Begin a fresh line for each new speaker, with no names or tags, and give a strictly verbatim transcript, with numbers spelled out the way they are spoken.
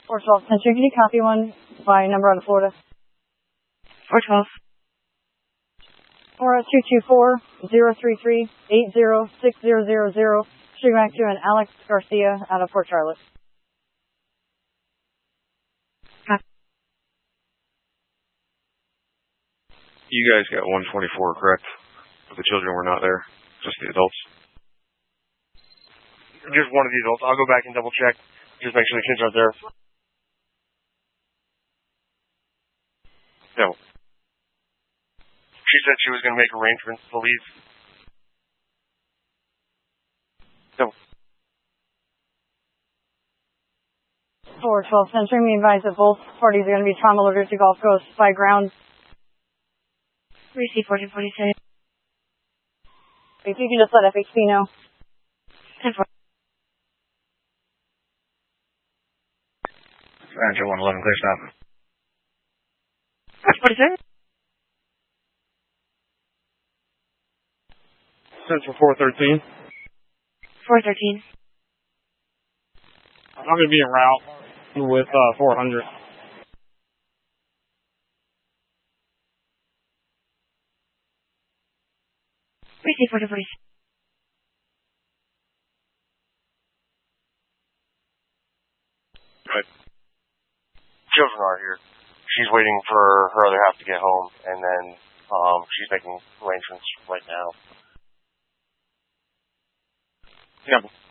four twelve Century, can you copy one by number out of Florida?
four twelve.
Or two two four, zero three three, eight zero six zero zero zero. Shooting back to an Alex Garcia out of Port Charlotte.
You guys got one twenty-four, correct? The children were not there, just the adults.
Just one of the adults. I'll go back and double check. Just make sure the kids aren't there. No. She said she was going to make arrangements to leave. No.
four twelve Century, we advise that both parties are going to be trauma alerted to Gulf Coast by ground.
Receive fourteen forty-six.
If you can just let F H P know.
ten four.
Roger, one eleven, clear stop.
What is it?
Central four thirteen.
four thirteen.
I'm going to be en route with uh, four hundred.
Receive fourteen forty-six.
Right. Children are here. She's waiting for her other half to get home, and then um, she's making arrangements right now. Yeah.